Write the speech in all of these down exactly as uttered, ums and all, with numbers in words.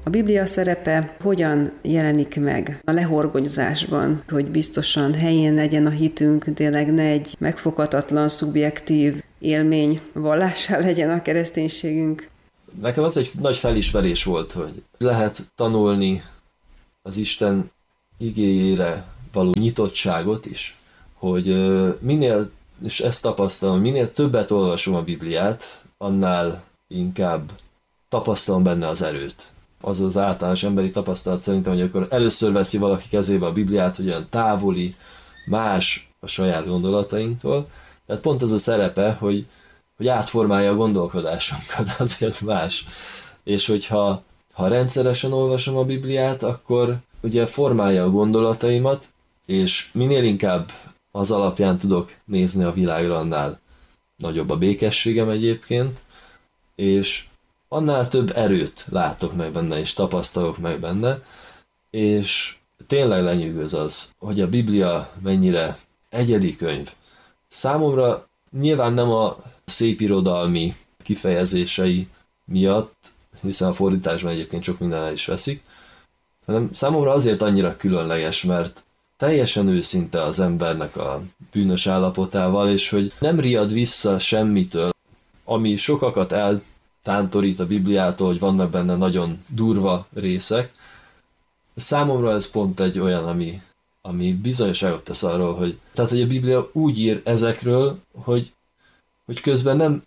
A Biblia szerepe hogyan jelenik meg a lehorgonyozásban, hogy biztosan helyén legyen a hitünk, tényleg ne egy megfoghatatlan, szubjektív élmény vallássá legyen a kereszténységünk? Nekem az egy nagy felismerés volt, hogy lehet tanulni az Isten igéjére való nyitottságot is, hogy minél, és ezt tapasztalom, minél többet olvasom a Bibliát, annál inkább tapasztalom benne az erőt. Az az általános emberi tapasztalat szerintem, hogy akkor először veszi valaki kezébe a Bibliát, hogy olyan távoli, más a saját gondolatainktól. Tehát pont az a szerepe, hogy, hogy átformálja a gondolkodásunkat, azért más. És hogyha ha rendszeresen olvasom a Bibliát, akkor ugye formálja a gondolataimat, és minél inkább az alapján tudok nézni a világra, annál nagyobb a békességem egyébként, és annál több erőt látok meg benne, és tapasztalok meg benne, és tényleg lenyűgöz az, hogy a Biblia mennyire egyedi könyv. Számomra nyilván nem a szépirodalmi kifejezései miatt, hiszen a fordításban egyébként sok minden el is veszik, hanem számomra azért annyira különleges, mert teljesen őszinte az embernek a bűnös állapotával, és hogy nem riad vissza semmitől, ami sokakat eltántorít a Bibliától, hogy vannak benne nagyon durva részek. Számomra ez pont egy olyan, ami, ami bizonyosságot tesz arról, hogy, tehát, hogy a Biblia úgy ír ezekről, hogy, hogy közben nem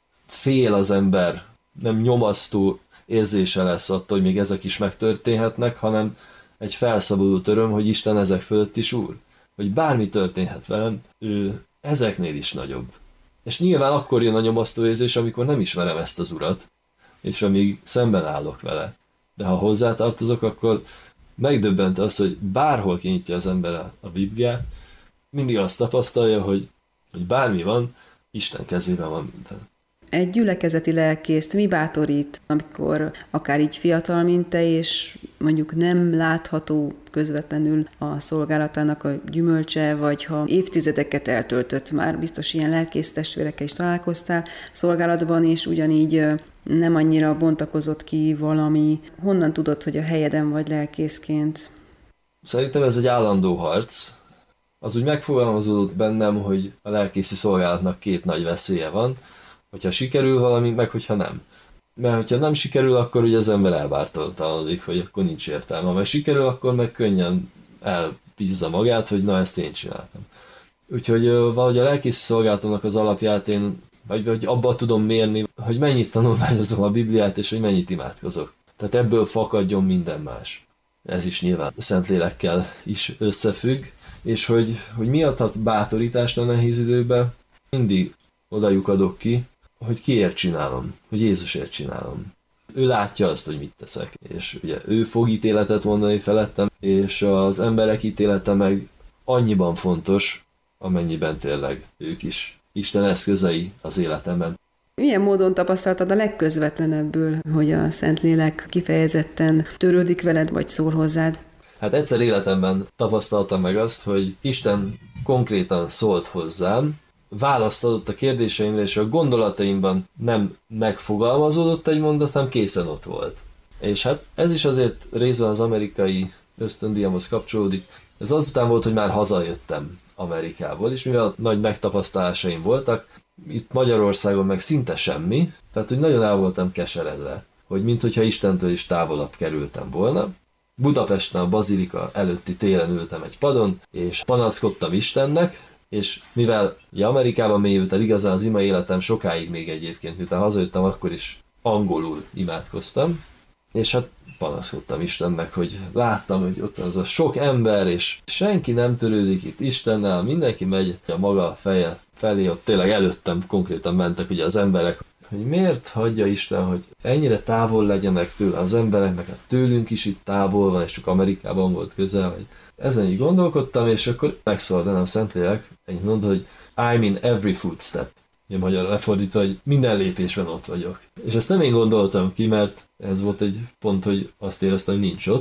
fél az ember, nem nyomasztó érzése lesz attól, hogy még ezek is megtörténhetnek, hanem egy felszabadult öröm, hogy Isten ezek fölött is úr. Hogy bármi történhet velem, ő ezeknél is nagyobb. És nyilván akkor jön a nyomasztó érzés, amikor nem ismerem ezt az urat, és amíg szemben állok vele. De ha hozzátartozok, akkor megdöbbent az, hogy bárhol kinyitja az ember a Bibliát, mindig azt tapasztalja, hogy, hogy bármi van, Isten kezében van minden. Egy gyülekezeti lelkészt mi bátorít, amikor akár így fiatal, mint te, és mondjuk nem látható közvetlenül a szolgálatának a gyümölcse, vagy ha évtizedeket eltöltött már, biztos ilyen lelkész testvérekkel is találkoztál szolgálatban, és ugyanígy nem annyira bontakozott ki valami. Honnan tudod, hogy a helyeden vagy lelkészként? Szerintem ez egy állandó harc. Az úgy megfogalmazódott bennem, hogy a lelkészi szolgálatnak két nagy veszélye van, hogyha sikerül valami, meg hogyha nem. Mert hogyha nem sikerül, akkor ugye az ember elbártalanodik, hogy akkor nincs értelme. Ha meg sikerül, akkor meg könnyen elbízza magát, hogy na ezt én csináltam. Úgyhogy valahogy a lelkészi szolgálatomnak az alapját én, vagy hogy abban tudom mérni, hogy mennyit tanulmányozom a Bibliát, és hogy mennyit imádkozok. Tehát ebből fakadjon minden más. Ez is nyilván a Szentlélekkel is összefügg, és hogy, hogy mi adhat bátorítást a nehéz időben, mindig oda lyukadok ki, hogy kiért csinálom, hogy Jézusért csinálom. Ő látja azt, hogy mit teszek, és ugye ő fog ítéletet mondani felettem, és az emberek ítélete meg annyiban fontos, amennyiben tényleg ők is Isten eszközei az életemben. Milyen módon tapasztaltad a legközvetlenebbül, hogy a Szentlélek kifejezetten törődik veled, vagy szól hozzád? Hát egyszer életemben tapasztaltam meg azt, hogy Isten konkrétan szólt hozzám, választ adott a kérdéseimre, és a gondolataimban nem megfogalmazódott egy mondat, hanem készen ott volt. És hát ez is azért részben az amerikai ösztöndíjamhoz kapcsolódik. Ez azután volt, hogy már hazajöttem Amerikából, és mivel nagy megtapasztalásaim voltak, itt Magyarországon meg szinte semmi, tehát hogy nagyon el voltam keseredve, hogy minthogyha Istentől is távolabb kerültem volna. Budapesten a bazilika előtti téren ültem egy padon, és panaszkodtam Istennek, és mivel ugye Amerikában mélyült el igazán az ima életem sokáig még egyébként, miután hazajöttem, akkor is angolul imádkoztam, és hát panaszkodtam Istennek, hogy láttam, hogy ott van az a sok ember, és senki nem törődik itt Istennel, mindenki megy a maga feje felé, ott tényleg előttem konkrétan mentek ugye az emberek, hogy miért hagyja Isten, hogy ennyire távol legyenek tőle az emberek, meg hát tőlünk is itt távol van, és csak Amerikában volt közel, hogy ezen így gondolkodtam, és akkor megszólalt bennem a Szentlélek, ennyit mondta, hogy I'm in every footstep. Ugye magyarra lefordítva, hogy minden lépésben ott vagyok. És ezt nem én gondoltam ki, mert ez volt egy pont, hogy azt éreztem, hogy nincs ott.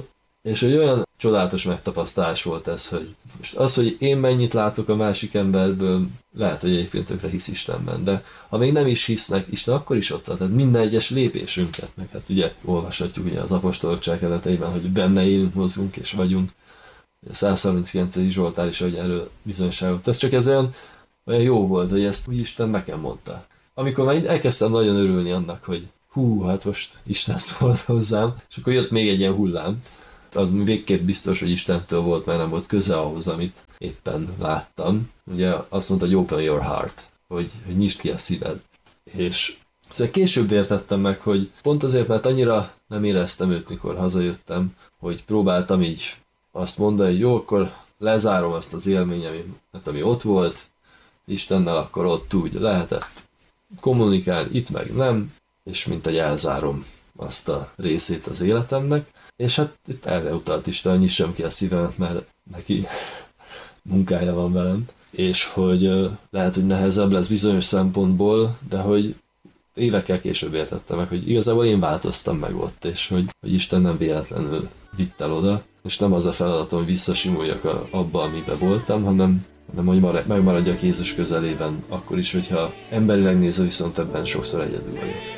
És hogy olyan csodálatos megtapasztalás volt ez, hogy most az, hogy én mennyit látok a másik emberből, lehet, hogy egyébként tökre hisz Istenben, de ha még nem is hisznek, Isten akkor is ott van, tehát minden egyes lépésünket, meg hát ugye olvashatjuk ugye az apostolok cselekedeteiben, hogy benne élünk, mozgunk és vagyunk. A száz harminckilencedik Zsoltár is, hogy erről bizonyságot. Ez csak ez olyan, olyan jó volt, hogy ezt úgy Isten nekem mondta. Amikor már elkezdtem nagyon örülni annak, hogy hú, hát most Isten szólt hozzám, és akkor jött még egy ilyen hullám. Az végképp biztos, hogy Istentől volt, mert nem volt köze ahhoz, amit éppen láttam. Ugye azt mondta, hogy open your heart, hogy, hogy nyisd ki a szíved. És szóval később értettem meg, hogy pont azért, mert annyira nem éreztem őt, mikor hazajöttem, hogy próbáltam így azt mondani, hogy jó, akkor lezárom azt az élményemet, ami ott volt, Istennel akkor ott úgy lehetett kommunikálni, itt meg nem, és mint hogy elzárom azt a részét az életemnek. És hát itt erre utalt Isten, hogy nyissam ki a szívemet, mert neki munkája van velem. És hogy lehet, hogy nehezebb lesz bizonyos szempontból, de hogy évekkel később értettem meg, hogy igazából én változtam meg ott, és hogy, hogy Isten nem véletlenül vitt el oda, és nem az a feladatom, hogy visszasimuljak a, abba, amiben voltam, hanem, hanem hogy megmaradjak Jézus közelében, akkor is, hogyha emberileg nézve viszont ebben sokszor egyedül vagyok.